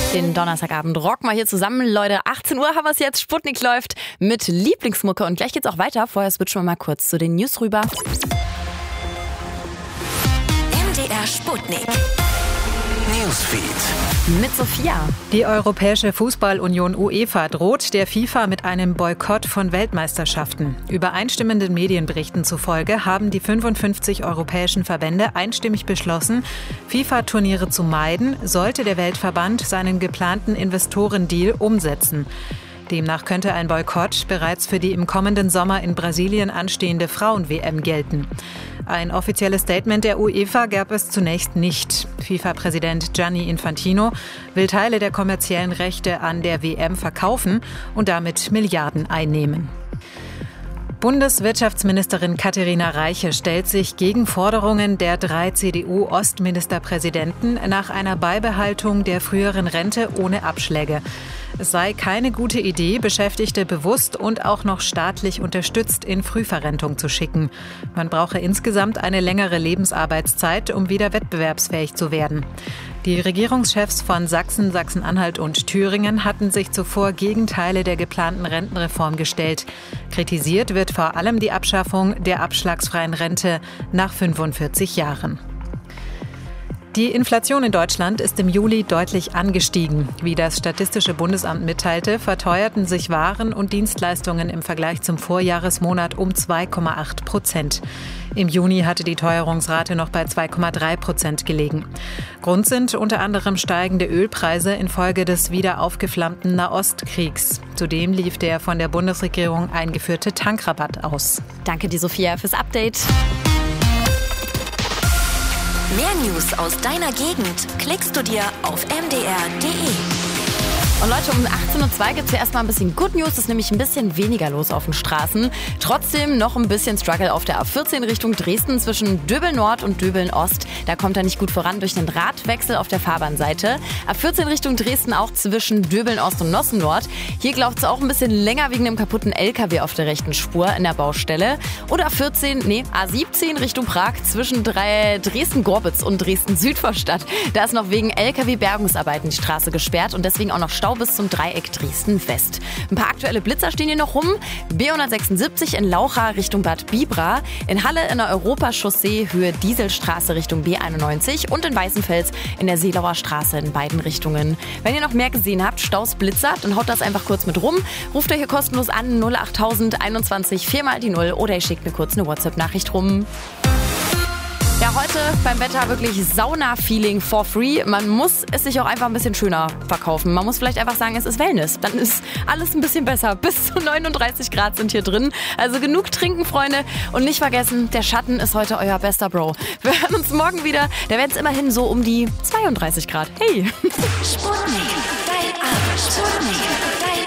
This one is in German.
Den Donnerstagabend rocken wir hier zusammen, Leute. 18 Uhr haben wir es jetzt. Sputnik läuft mit Lieblingsmucke. Und gleich geht's auch weiter. Vorher switchen wir mal kurz zu den News rüber. MDR Sputnik. Newsfeed. Mit Sophia. Die Europäische Fußballunion UEFA droht der FIFA mit einem Boykott von Weltmeisterschaften. Übereinstimmenden Medienberichten zufolge haben die 55 europäischen Verbände einstimmig beschlossen, FIFA-Turniere zu meiden, sollte der Weltverband seinen geplanten Investorendeal umsetzen. Demnach könnte ein Boykott bereits für die im kommenden Sommer in Brasilien anstehende Frauen-WM gelten. Ein offizielles Statement der UEFA gab es zunächst nicht. FIFA-Präsident Gianni Infantino will Teile der kommerziellen Rechte an der WM verkaufen und damit Milliarden einnehmen. Bundeswirtschaftsministerin Katharina Reiche stellt sich gegen Forderungen der 3 CDU-Ostministerpräsidenten nach einer Beibehaltung der früheren Rente ohne Abschläge. Es sei keine gute Idee, Beschäftigte bewusst und auch noch staatlich unterstützt in Frühverrentung zu schicken. Man brauche insgesamt eine längere Lebensarbeitszeit, um wieder wettbewerbsfähig zu werden. Die Regierungschefs von Sachsen, Sachsen-Anhalt und Thüringen hatten sich zuvor gegen Teile der geplanten Rentenreform gestellt. Kritisiert wird vor allem die Abschaffung der abschlagsfreien Rente nach 45 Jahren. Die Inflation in Deutschland ist im Juli deutlich angestiegen. Wie das Statistische Bundesamt mitteilte, verteuerten sich Waren und Dienstleistungen im Vergleich zum Vorjahresmonat um 2,8%. Im Juni hatte die Teuerungsrate noch bei 2,3% gelegen. Grund sind unter anderem steigende Ölpreise infolge des wieder aufgeflammten Nahostkriegs. Zudem lief der von der Bundesregierung eingeführte Tankrabatt aus. Danke dir, Sophia, fürs Update. Mehr News aus deiner Gegend klickst du dir auf mdr.de. Und Leute, um 18.02 Uhr gibt es ja erstmal ein bisschen Good News. Es ist nämlich ein bisschen weniger los auf den Straßen. Trotzdem noch ein bisschen Struggle auf der A14 Richtung Dresden zwischen Döbeln Nord und Döbeln Ost. Da kommt er nicht gut voran durch den Radwechsel auf der Fahrbahnseite. A14 Richtung Dresden auch zwischen Döbeln Ost und Nossen Nord. Hier glaubt es auch ein bisschen länger wegen einem kaputten LKW auf der rechten Spur in der Baustelle. Oder A17 Richtung Prag zwischen Dresden-Gorbitz und Dresden-Südvorstadt. Da ist noch wegen LKW-Bergungsarbeiten die Straße gesperrt und deswegen auch noch Stau bis zum Dreieck Dresden-West. Ein paar aktuelle Blitzer stehen hier noch rum. B176 in Laucha Richtung Bad Bibra, in Halle in der Europachaussee Höhe Dieselstraße Richtung B91 und in Weißenfels in der Seelauer Straße in beiden Richtungen. Wenn ihr noch mehr gesehen habt, Staus, Blitzer, dann haut das einfach kurz mit rum. Ruft euch hier kostenlos an 08000 21 4 mal die 0 oder ihr schickt mir kurz eine WhatsApp-Nachricht rum. Ja, heute beim Wetter wirklich Sauna-Feeling for free. Man muss es sich auch einfach ein bisschen schöner verkaufen. Man muss vielleicht einfach sagen, es ist Wellness. Dann ist alles ein bisschen besser. Bis zu 39 Grad sind hier drin. Also genug trinken, Freunde. Und nicht vergessen, der Schatten ist heute euer bester Bro. Wir hören uns morgen wieder. Da werden es immerhin so um die 32 Grad. Hey! Sputnik, dein Abend. Sputnik.